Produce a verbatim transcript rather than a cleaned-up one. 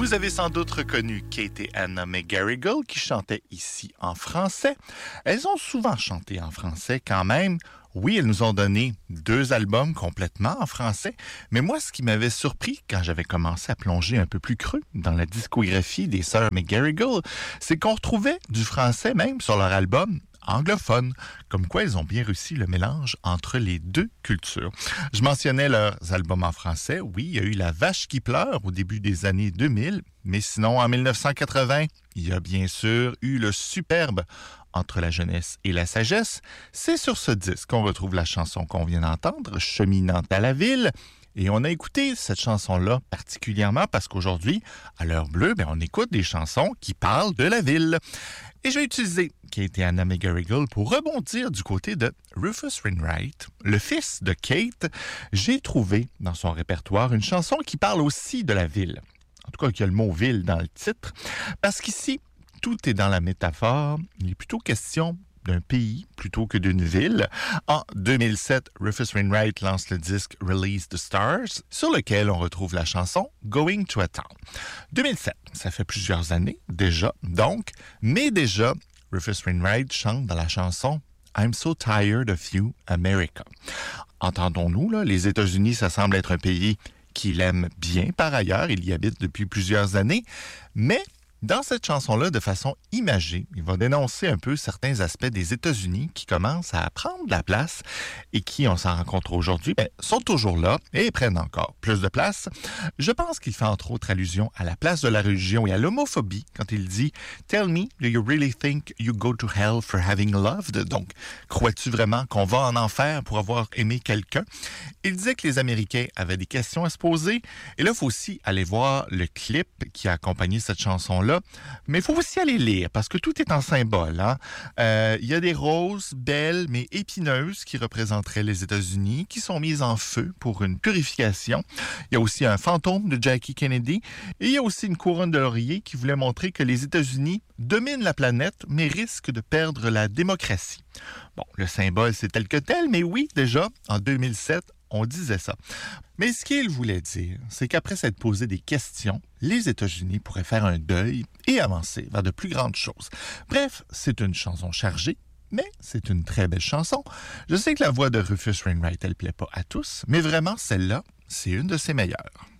Vous avez sans doute reconnu Kate et Anna McGarrigle qui chantaient ici en français. Elles ont souvent chanté en français quand même. Oui, elles nous ont donné deux albums complètement en français, mais moi, ce qui m'avait surpris quand j'avais commencé à plonger un peu plus creux dans la discographie des sœurs McGarrigle, c'est qu'on retrouvait du français même sur leur album anglophone, comme quoi ils ont bien réussi le mélange entre les deux cultures. Je mentionnais leurs albums en français. Oui, il y a eu La Vache qui pleure au début des années deux mille, mais sinon, en dix-neuf cent quatre-vingts, il y a bien sûr eu le superbe Entre la jeunesse et la sagesse. C'est sur ce disque qu'on retrouve la chanson qu'on vient d'entendre, Cheminant à la ville. Et on a écouté cette chanson-là particulièrement parce qu'aujourd'hui, à l'heure bleue, ben, on écoute des chansons qui parlent de la ville. Et je vais utiliser Kate et Anna McGarrigle pour rebondir du côté de Rufus Wainwright, le fils de Kate. J'ai trouvé dans son répertoire une chanson qui parle aussi de la ville. En tout cas, il y a le mot « ville » dans le titre. Parce qu'ici, tout est dans la métaphore. Il est plutôt question d'un pays plutôt que d'une ville. En deux mille sept, Rufus Wainwright lance le disque Release the Stars, sur lequel on retrouve la chanson Going to a Town. deux mille sept, ça fait plusieurs années déjà, donc, mais déjà, Rufus Wainwright chante dans la chanson I'm so tired of you, America. Entendons-nous, là, les États-Unis, ça semble être un pays qu'il aime bien par ailleurs, il y habite depuis plusieurs années, mais dans cette chanson-là, de façon imagée, il va dénoncer un peu certains aspects des États-Unis qui commencent à prendre de la place et qui, on s'en rencontre aujourd'hui, ben, sont toujours là et prennent encore plus de place. Je pense qu'il fait entre autres allusion à la place de la religion et à l'homophobie quand il dit « Tell me, do you really think you go to hell for having loved? » Donc, crois-tu vraiment qu'on va en enfer pour avoir aimé quelqu'un? Il disait que les Américains avaient des questions à se poser. Et là, il faut aussi aller voir le clip qui a accompagné cette chanson-là. Mais il faut aussi aller lire, parce que tout est en symbole. Hein? Euh, il y a des roses belles, mais épineuses, qui représenteraient les États-Unis, qui sont mises en feu pour une purification. Il y a aussi un fantôme de Jackie Kennedy. Et il y a aussi une couronne de laurier qui voulait montrer que les États-Unis dominent la planète, mais risquent de perdre la démocratie. Bon, le symbole, c'est tel que tel, mais oui, déjà, en deux mille sept, on disait ça. Mais ce qu'il voulait dire, c'est qu'après s'être posé des questions, les États-Unis pourraient faire un deuil et avancer vers de plus grandes choses. Bref, c'est une chanson chargée, mais c'est une très belle chanson. Je sais que la voix de Rufus Wainwright, elle plaît pas à tous, mais vraiment, celle-là, c'est une de ses meilleures.